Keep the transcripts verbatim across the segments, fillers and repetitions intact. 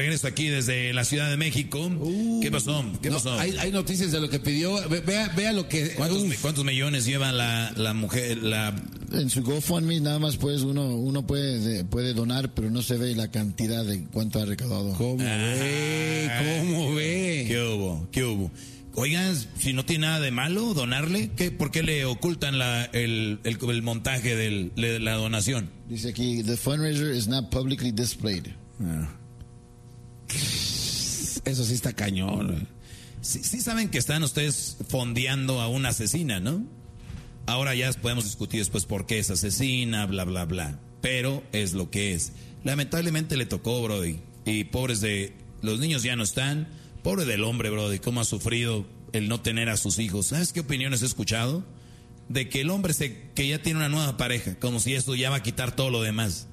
Regreso aquí desde la Ciudad de México. Uh, ¿Qué pasó? ¿Qué no, pasó? Hay, hay noticias de lo que pidió. Vea, vea lo que. ¿Cuántos, ¿Cuántos millones lleva la, la mujer? La... En su GoFundMe nada más pues uno uno puede puede donar, pero no se ve la cantidad de cuánto ha recaudado. ¿Cómo ah, ve? ¿Cómo ve? ¿Qué hubo? ¿Qué hubo? Oigan, si no tiene nada de malo donarle, ¿qué, ¿por qué le ocultan la, el, el, el montaje del, de la donación? Dice aquí, the fundraiser is not publicly displayed. Ah. Eso sí está cañón. Sí, sí saben que están ustedes fondeando a una asesina, ¿no? Ahora ya podemos discutir después por qué es asesina, bla, bla, bla. Pero es lo que es. Lamentablemente le tocó, Brody. Y pobres de... Los niños ya no están. Pobre del hombre, Brody. Cómo ha sufrido el no tener a sus hijos. ¿Sabes qué opiniones he escuchado? De que el hombre se, que ya tiene una nueva pareja. Como si esto ya va a quitar todo lo demás.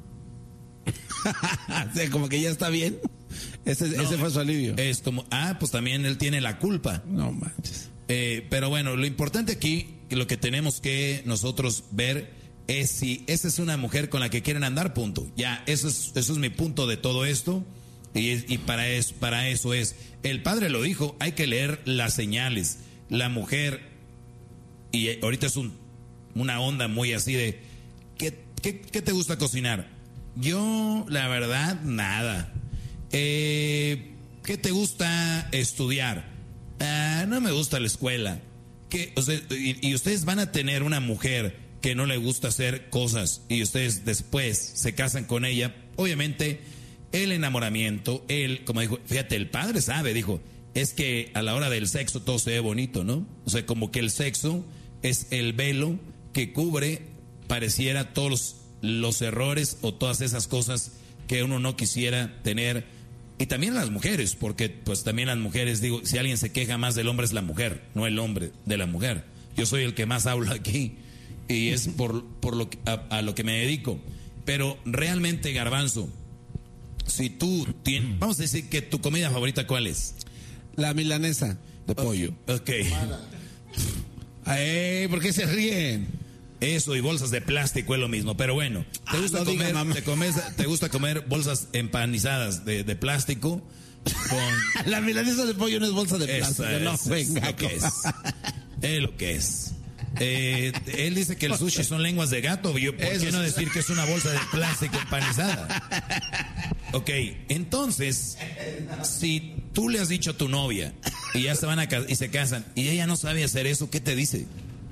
O sea, como que ya está bien. Ese, no, ese fue su alivio. Es como, ah, pues también él tiene la culpa. No manches. Eh, pero bueno, lo importante aquí, lo que tenemos que nosotros ver es si esa es una mujer con la que quieren andar, punto. Ya, eso es, eso es mi punto de todo esto. Y, y para eso, para eso es. El padre lo dijo, hay que leer las señales. La mujer, y ahorita es un, una onda muy así de, ¿qué, qué, qué te gusta cocinar? Yo, la verdad, nada. Eh, ¿Qué te gusta estudiar? Ah, no me gusta la escuela. ¿Qué? O sea, y, y ustedes van a tener una mujer que no le gusta hacer cosas y ustedes después se casan con ella. Obviamente, el enamoramiento, él, como dijo, fíjate, el padre sabe, dijo, es que a la hora del sexo todo se ve bonito, ¿no? O sea, como que el sexo es el velo que cubre, pareciera, todos los, los errores o todas esas cosas que uno no quisiera tener. Y también las mujeres, porque pues también las mujeres, digo, si alguien se queja más del hombre es la mujer, no el hombre de la mujer. Yo soy el que más hablo aquí y es por, por lo que, a, a lo que me dedico. Pero realmente, Garbanzo, si tú tienes, vamos a decir que tu comida favorita, ¿cuál es? La milanesa de pollo. Ok. Ay, ¿por qué se ríen? Eso y bolsas de plástico es lo mismo, pero bueno, ¿te gusta, ah, no comer, diga, te, comes, te gusta comer bolsas empanizadas de, de plástico? Con... La milanesa de pollo no es bolsa de plástico, es, no, es, venga. Es lo que es. Es lo que es. Eh, él dice que el sushi son lenguas de gato, yo, ¿por Eso qué no es... decir que es una bolsa de plástico empanizada? Ok, entonces, si tú le has dicho a tu novia y ya se van a casar y se casan y ella no sabe hacer eso, ¿qué te dice?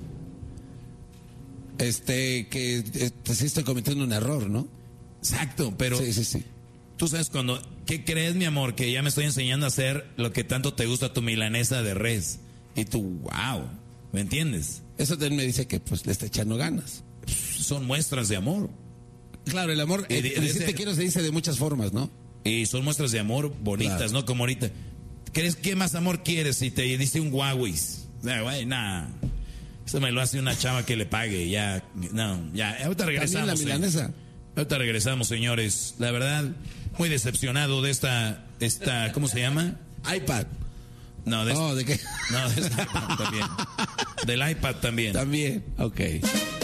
Este, que este, sí estoy cometiendo un error, ¿no? Exacto, pero sí, sí, sí. Tú sabes cuando, ¿qué crees, mi amor? Que ya me estoy enseñando a hacer lo que tanto te gusta, tu milanesa de res. Y tú, wow, ¿me entiendes? Eso también me dice que pues le está echando ganas. Son muestras de amor. Claro, el amor, eh, decir te quiero se dice de muchas formas, ¿no? Y son muestras de amor bonitas, claro. ¿No? Como ahorita. ¿Crees qué más amor quieres si te diste un Huawei? Nah, güey, nah. Eso me lo hace una chava que le pague, ya, no, ya, ahorita regresamos. La milanesa. Eh. Ahorita regresamos, señores. La verdad, muy decepcionado de esta, esta, ¿cómo se llama? iPad. No, de, oh, ¿de qué? No, de esta, también. Del iPad también. También, ok.